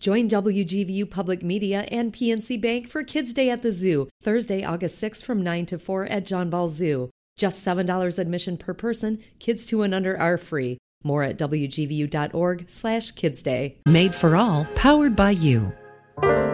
Join WGVU Public Media and PNC Bank for Kids Day at the Zoo, Thursday, August 6th from 9 to 4 at John Ball Zoo. Just $7 admission per person. Kids 2 and under are free. More at WGVU.org/kidsday. Made for all, powered by you.